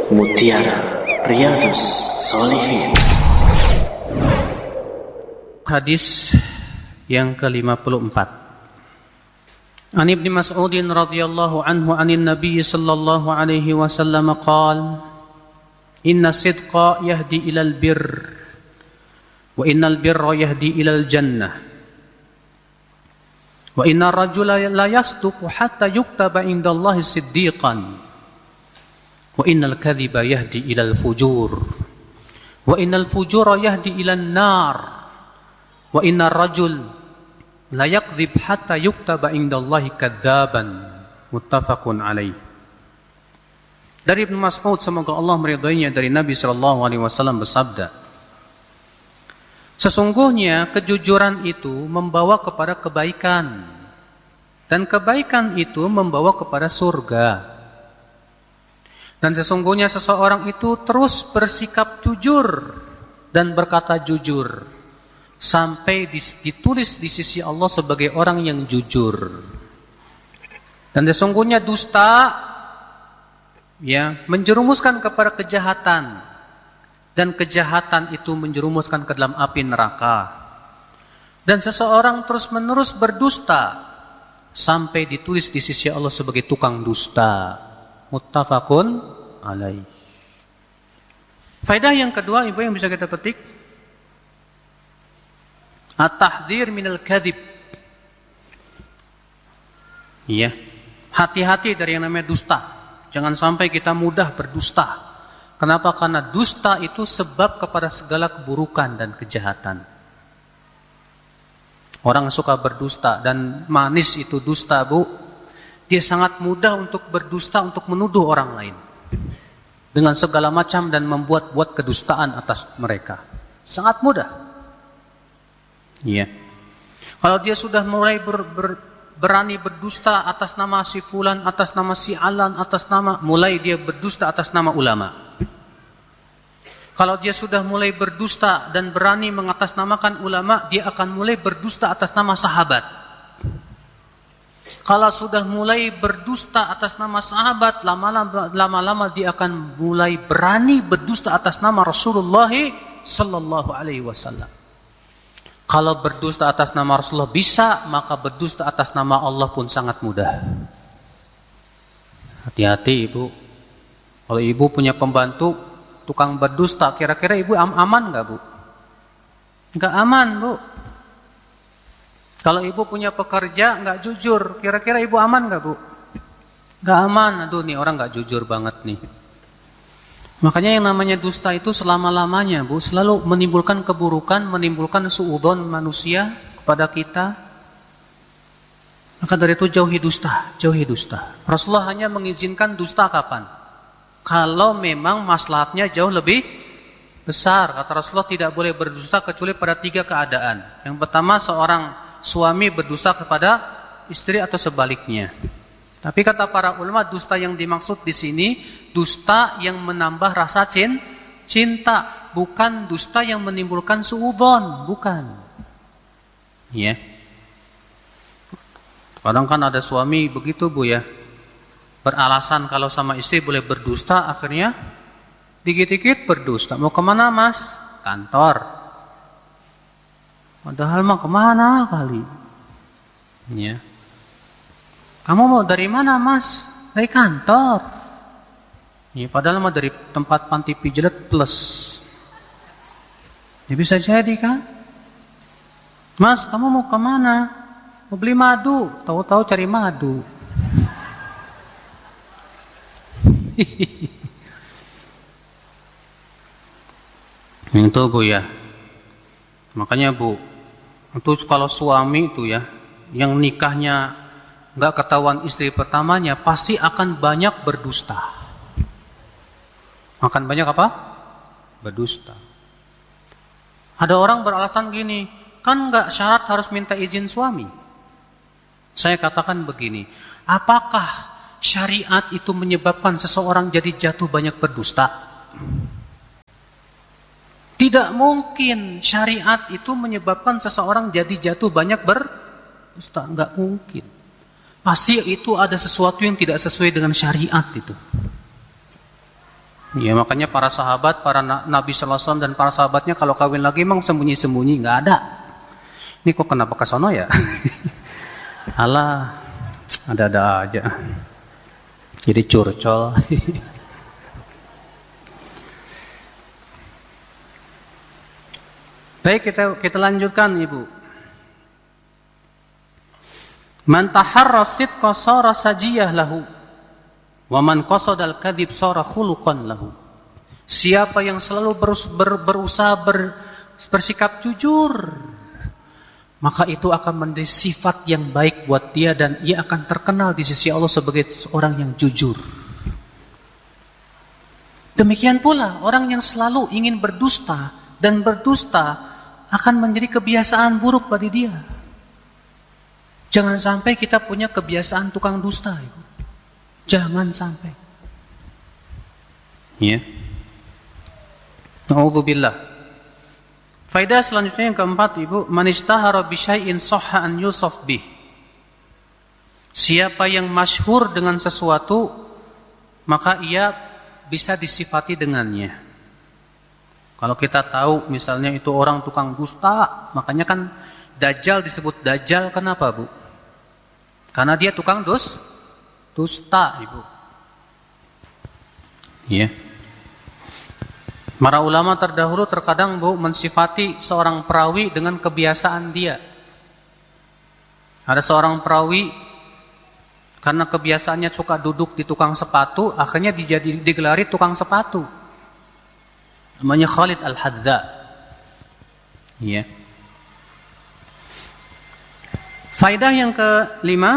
Mutiara Riyadhus Shalihin. Hadis yang ke-54. An Ibnu Mas'ud radhiyallahu anhu 'anil Nabi sallallahu alaihi wasallam qala inna sidqa yahdi ilal birr wa innal birra yahdi ilal jannah wa inna rajula la yasduqu hatta yuktaba indallahi siddiqan wa innal kadhiba yahdi ilal fujur wa innal fujura yahdi ilan nar wa inna rajul la yakdzib hatta yuktaba indallahi kadzaban. Muttafaqun alaih. Dari Ibnu Mas'ud, semoga Allah meridainya, dari Nabi sallallahu alaihi wasallam bersabda, sesungguhnya kejujuran itu membawa kepada kebaikan dan kebaikan itu membawa kepada surga. Dan sesungguhnya seseorang itu terus bersikap jujur dan berkata jujur sampai ditulis di sisi Allah sebagai orang yang jujur. Dan sesungguhnya dusta menjerumuskan kepada kejahatan, dan kejahatan itu menjerumuskan ke dalam api neraka. Dan seseorang terus-menerus berdusta sampai ditulis di sisi Allah sebagai tukang dusta. Muttafaqun alaih. Faedah yang kedua, Ibu, yang bisa kita petik, at-tahdhir minal kadhib. Iya, hati-hati dari yang namanya dusta. Jangan sampai kita mudah berdusta. Kenapa? Karena dusta itu sebab kepada segala keburukan dan kejahatan. Orang suka berdusta, dan manis itu dusta, Bu. Dia sangat mudah untuk berdusta, untuk menuduh orang lain dengan segala macam dan membuat-buat kedustaan atas mereka. Sangat mudah. Iya. Kalau dia sudah mulai berani berdusta atas nama si fulan, atas nama si alan, mulai dia berdusta atas nama ulama. Kalau dia sudah mulai berdusta dan berani mengatasnamakan ulama, dia akan mulai berdusta atas nama sahabat. Kalau sudah mulai berdusta atas nama sahabat, lama-lama dia akan mulai berani berdusta atas nama Rasulullah sallallahu alaihi wasallam. Kalau berdusta atas nama Rasulullah bisa, maka berdusta atas nama Allah pun sangat mudah. Hati-hati, Ibu. Kalau Ibu punya pembantu tukang berdusta, kira-kira Ibu aman enggak, Bu? Enggak aman, Bu. Kalau Ibu punya pekerja enggak jujur, kira-kira Ibu aman enggak, Bu? Enggak aman. Aduh, nih orang enggak jujur banget nih. Makanya yang namanya dusta itu selama-lamanya, Bu, selalu menimbulkan keburukan, menimbulkan suudzon manusia kepada kita. Maka dari itu jauhi dusta, jauhi dusta. Rasulullah hanya mengizinkan dusta kapan? Kalau memang maslahatnya jauh lebih besar. Kata Rasulullah tidak boleh berdusta kecuali pada 3 keadaan. Yang pertama, seorang suami berdusta kepada istri atau sebaliknya. Tapi kata para ulama, dusta yang dimaksud di sini dusta yang menambah rasa cinta, bukan dusta yang menimbulkan suudzon, bukan. Ya. Kadang kan ada suami begitu, Bu, ya. Beralasan kalau sama istri boleh berdusta, akhirnya dikit-dikit berdusta. Mau kemana, Mas? Kantor. Padahal mah kemana kali? Ya. Kamu mau dari mana, Mas? Dari kantor. Ya, padahal mah dari tempat panti pijat plus. Ya bisa jadi kan? Mas, kamu mau kemana? Mau beli madu. Tahu-tahu cari madu. Itu, Bu, ya. Makanya, Bu, itu kalau suami itu ya, yang nikahnya enggak ketahuan istri pertamanya, pasti akan banyak berdusta. Akan banyak apa? Berdusta. Ada orang beralasan gini, kan enggak syarat harus minta izin suami. Saya katakan begini, apakah syariat itu menyebabkan seseorang jadi jatuh banyak berdusta? Tidak mungkin syariat itu menyebabkan seseorang jadi jatuh banyak berdusta, enggak mungkin. Pasti itu ada sesuatu yang tidak sesuai dengan syariat itu. Ya makanya para sahabat, para Nabi sallallahu alaihi wasallam dan para sahabatnya kalau kawin lagi emang sembunyi-sembunyi, nggak ada. Ini kok kenapa ke sono ya? Alah, ada-ada aja. Jadi curcol. Baik, kita lanjutkan Ibu. Man taharra sidqa sara sajiyah lahu wa man qasadal kadhib sara khuluqan lahu. Siapa yang selalu berusaha bersikap jujur, maka itu akan menjadi sifat yang baik buat dia dan ia akan terkenal di sisi Allah sebagai orang yang jujur. Demikian pula orang yang selalu ingin berdusta dan berdusta akan menjadi kebiasaan buruk bagi dia. Jangan sampai kita punya kebiasaan tukang dusta. Ibu. Jangan sampai. Ya. Na'udzubillah. Faedah selanjutnya yang keempat, Ibu, man ishtahara bi syai'in sahha an yusaf bih. Siapa yang masyhur dengan sesuatu, maka ia bisa disifati dengannya. Kalau kita tahu misalnya itu orang tukang dusta, makanya kan Dajjal disebut Dajjal, kenapa, Bu? Karena dia tukang dusta, Ibu. Iya. Para ulama terdahulu terkadang, Bu, mensifati seorang perawi dengan kebiasaan dia. Ada seorang perawi karena kebiasaannya suka duduk di tukang sepatu, akhirnya digelari tukang sepatu. Namanya Khalid Al-Hadda. Iya. Faedah yang kelima,